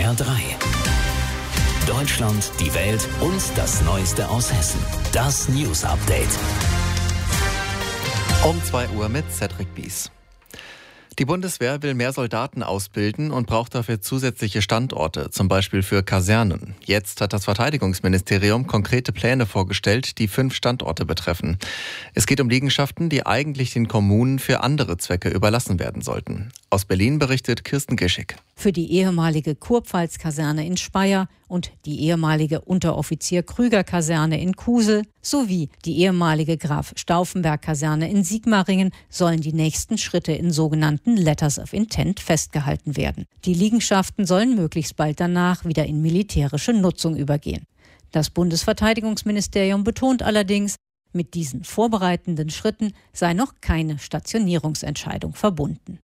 HR3. Deutschland, die Welt und das Neueste aus Hessen. Das News Update. Um 2 Uhr mit Cedric Bies. Die Bundeswehr will mehr Soldaten ausbilden und braucht dafür zusätzliche Standorte, zum Beispiel für Kasernen. Jetzt hat das Verteidigungsministerium konkrete Pläne vorgestellt, die 5 Standorte betreffen. Es geht um Liegenschaften, die eigentlich den Kommunen für andere Zwecke überlassen werden sollten. Aus Berlin berichtet Kirsten Gischig. Für die ehemalige Kurpfalz-Kaserne in Speyer und die ehemalige Unteroffizier-Krüger-Kaserne in Kusel sowie die ehemalige Graf-Stauffenberg-Kaserne in Sigmaringen sollen die nächsten Schritte in sogenannten Letters of Intent festgehalten werden. Die Liegenschaften sollen möglichst bald danach wieder in militärische Nutzung übergehen. Das Bundesverteidigungsministerium betont allerdings, mit diesen vorbereitenden Schritten sei noch keine Stationierungsentscheidung verbunden.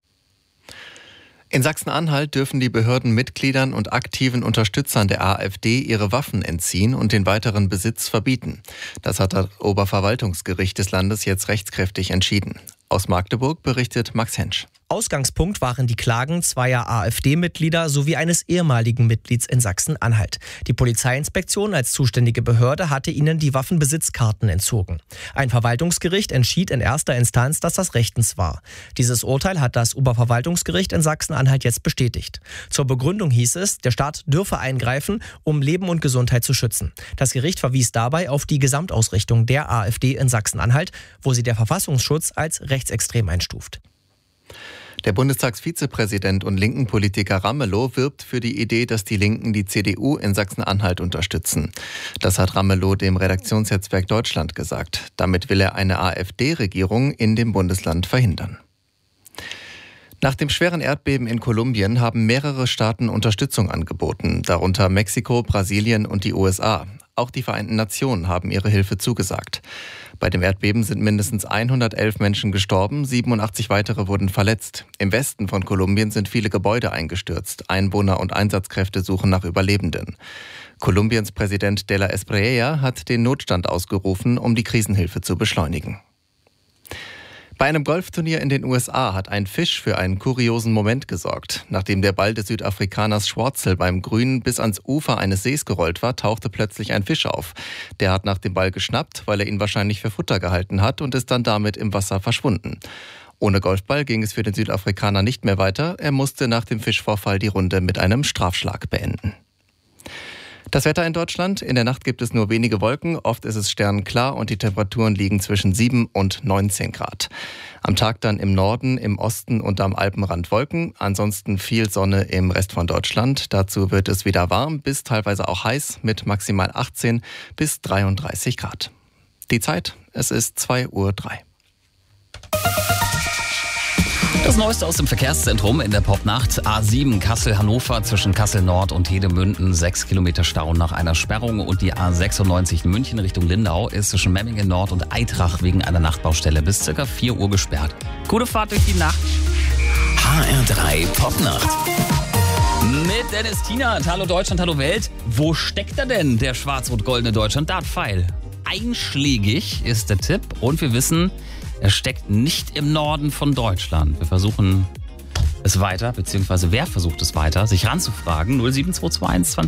In Sachsen-Anhalt dürfen die Behörden Mitgliedern und aktiven Unterstützern der AfD ihre Waffen entziehen und den weiteren Besitz verbieten. Das hat das Oberverwaltungsgericht des Landes jetzt rechtskräftig entschieden. Aus Magdeburg berichtet Max Hensch. Ausgangspunkt waren die Klagen zweier AfD-Mitglieder sowie eines ehemaligen Mitglieds in Sachsen-Anhalt. Die Polizeiinspektion als zuständige Behörde hatte ihnen die Waffenbesitzkarten entzogen. Ein Verwaltungsgericht entschied in erster Instanz, dass das rechtens war. Dieses Urteil hat das Oberverwaltungsgericht in Sachsen-Anhalt jetzt bestätigt. Zur Begründung hieß es, der Staat dürfe eingreifen, um Leben und Gesundheit zu schützen. Das Gericht verwies dabei auf die Gesamtausrichtung der AfD in Sachsen-Anhalt, wo sie der Verfassungsschutz als rechtsextrem einstuft. Der Bundestagsvizepräsident und linken Politiker Ramelow wirbt für die Idee, dass die Linken die CDU in Sachsen-Anhalt unterstützen. Das hat Ramelow dem Redaktionsnetzwerk Deutschland gesagt. Damit will er eine AfD-Regierung in dem Bundesland verhindern. Nach dem schweren Erdbeben in Kolumbien haben mehrere Staaten Unterstützung angeboten, darunter Mexiko, Brasilien und die USA. Auch die Vereinten Nationen haben ihre Hilfe zugesagt. Bei dem Erdbeben sind mindestens 111 Menschen gestorben, 87 weitere wurden verletzt. Im Westen von Kolumbien sind viele Gebäude eingestürzt. Einwohner und Einsatzkräfte suchen nach Überlebenden. Kolumbiens Präsident de la Espriella hat den Notstand ausgerufen, um die Krisenhilfe zu beschleunigen. Bei einem Golfturnier in den USA hat ein Fisch für einen kuriosen Moment gesorgt. Nachdem der Ball des Südafrikaners Schwarzel beim Grünen bis ans Ufer eines Sees gerollt war, tauchte plötzlich ein Fisch auf. Der hat nach dem Ball geschnappt, weil er ihn wahrscheinlich für Futter gehalten hat und ist dann damit im Wasser verschwunden. Ohne Golfball ging es für den Südafrikaner nicht mehr weiter. Er musste nach dem Fischvorfall die Runde mit einem Strafschlag beenden. Das Wetter in Deutschland. In der Nacht gibt es nur wenige Wolken. Oft ist es sternenklar und die Temperaturen liegen zwischen 7 und 19 Grad. Am Tag dann im Norden, im Osten und am Alpenrand Wolken. Ansonsten viel Sonne im Rest von Deutschland. Dazu wird es wieder warm bis teilweise auch heiß mit maximal 18 bis 33 Grad. Die Zeit, es ist 2:03 Uhr. Das Neueste aus dem Verkehrszentrum in der Popnacht. A7 Kassel-Hannover zwischen Kassel-Nord und Hedemünden. 6 Kilometer Stau nach einer Sperrung. Und die A96 München Richtung Lindau ist zwischen Memmingen Nord und Eitrach wegen einer Nachtbaustelle bis ca. 4 Uhr gesperrt. Gute Fahrt durch die Nacht. HR3 Popnacht. Mit Dennis Tienert. Hallo Deutschland, hallo Welt. Wo steckt er denn, der schwarz-rot-goldene Deutschland-Dartpfeil? Einschlägig ist der Tipp. Und wir wissen, er steckt nicht im Norden von Deutschland. Wir versuchen es weiter, beziehungsweise wer versucht es weiter, sich ranzufragen. 07221